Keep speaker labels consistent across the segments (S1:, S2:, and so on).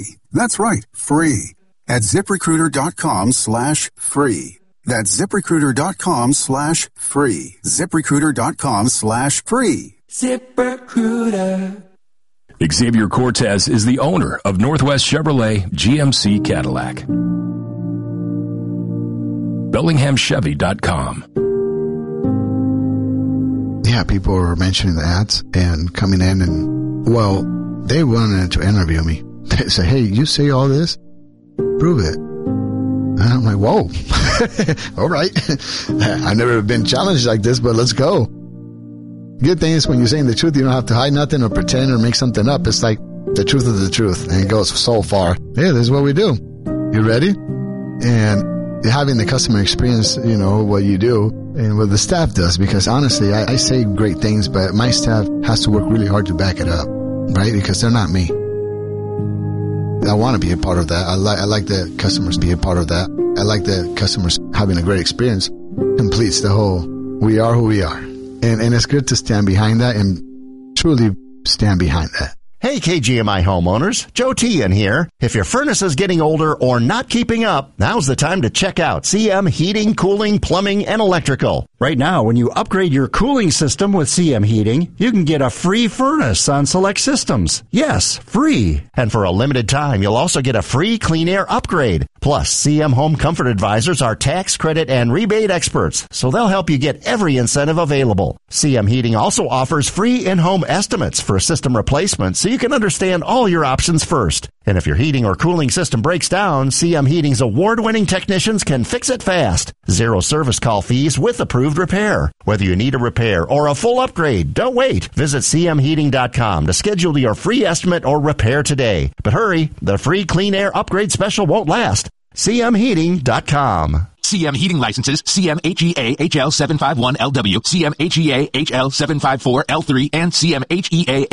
S1: free. That's right, free. At ZipRecruiter.com/free. That's ZipRecruiter.com/free. ZipRecruiter.com/free.
S2: ZipRecruiter.
S3: Xavier Cortez is the owner of Northwest Chevrolet GMC Cadillac. BellinghamChevy.com.
S4: Yeah, people were mentioning the ads and coming in and, well, they wanted to interview me. They say, hey, you say all this? Prove it. And I'm like, whoa. All right. I've never been challenged like this, but let's go. Good thing is when you're saying the truth, you don't have to hide nothing or pretend or make something up. It's like the truth is the truth, and it goes so far. Yeah, this is what we do. You ready? And having the customer experience, you know, what you do and what the staff does, because honestly, I say great things, but my staff has to work really hard to back it up, right? Because they're not me. I want to be a part of that. I like the customers be a part of that. I like the customers having a great experience. Completes the whole, we are who we are. And it's good to stand behind that and truly stand behind that.
S5: Hey, KGMI homeowners, Joe T in here. If your furnace is getting older or not keeping up, now's the time to check out CM Heating, Cooling, Plumbing, and Electrical. Right now, when you upgrade your cooling system with CM Heating, you can get a free furnace on select systems. Yes, free. And for a limited time, you'll also get a free clean air upgrade. Plus, CM Home Comfort Advisors are tax credit and rebate experts, so they'll help you get every incentive available. CM Heating also offers free in-home estimates for system replacement, so you can understand all your options first. And if your heating or cooling system breaks down, CM Heating's award-winning technicians can fix it fast. Zero service call fees with approved repair. Whether you need a repair or a full upgrade, don't wait. Visit cmheating.com to schedule your free estimate or repair today. But hurry, the free clean air upgrade special won't last. cmheating.com.
S6: CM Heating licenses CMHEA HL751LW, CMHEA HL754L3, and CMHEA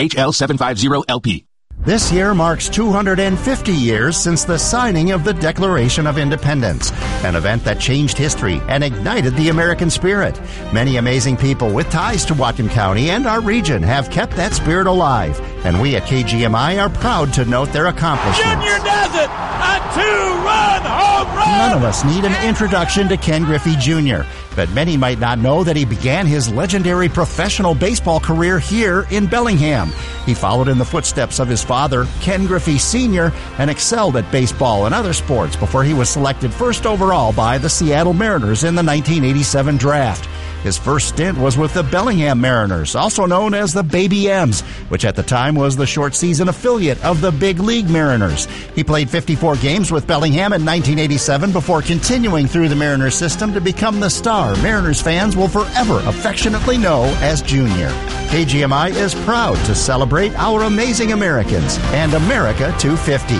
S6: HL750LP.
S5: This year marks 250 years since the signing of the Declaration of Independence, an event that changed history and ignited the American spirit. Many amazing people with ties to Whatcom County and our region have kept that spirit alive, and we at KGMI are proud to note their accomplishments.
S7: Junior does it! A two-run home run!
S5: None of us need an introduction to Ken Griffey Jr., but many might not know that he began his legendary professional baseball career here in Bellingham. He followed in the footsteps of his father, Ken Griffey Sr., and excelled at baseball and other sports before he was selected first overall by the Seattle Mariners in the 1987 draft. His first stint was with the Bellingham Mariners, also known as the Baby M's, which at the time was the short-season affiliate of the Big League Mariners. He played 54 games with Bellingham in 1987 before continuing through the Mariners system to become the star Mariners fans will forever affectionately know as Junior. KGMI is proud to celebrate our amazing Americans and America 250.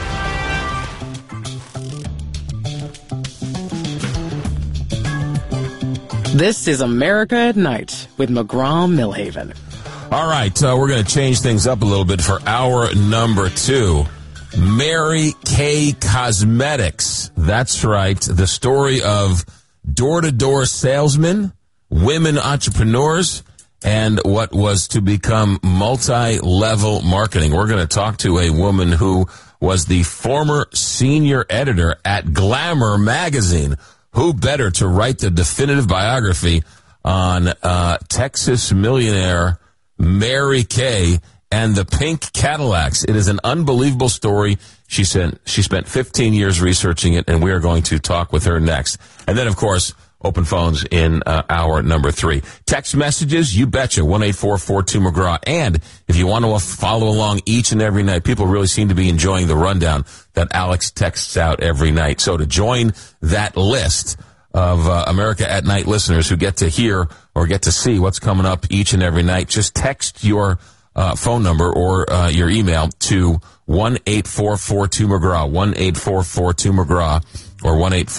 S8: This is America at Night with McGraw-Millhaven.
S9: All right, we're going to change things up a little bit for hour number 2. Mary Kay Cosmetics. That's right. The story of door-to-door salesmen, women entrepreneurs, and what was to become multi-level marketing. We're going to talk to a woman who was the former senior editor at Glamour magazine. Who better to write the definitive biography on Texas millionaire Mary Kay and the pink Cadillacs? It is an unbelievable story. She spent 15 years researching it, and we are going to talk with her next. And then, of course, open phones in hour number 3. Text messages, you betcha, 1-844-2McGraw. And if you want to follow along each and every night, people really seem to be enjoying the rundown that Alex texts out every night. So to join that list of America at Night listeners who get to hear or get to see what's coming up each and every night, just text your phone number or your email to 1-844-2McGraw, 1-844-2McGraw, or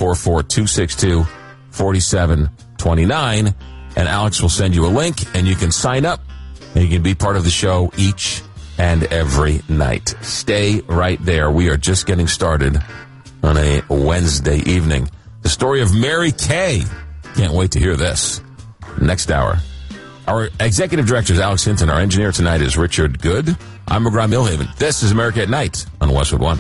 S9: 1-844-262-4729, and Alex will send you a link, and you can sign up, and you can be part of the show each and every night. Stay right there. We are just getting started on a Wednesday evening. The story of Mary Kay. Can't wait to hear this. Next hour. Our executive director is Alex Hinton. Our engineer tonight is Richard Good. I'm McGraw-Millhaven. This is America at Night on Westwood One.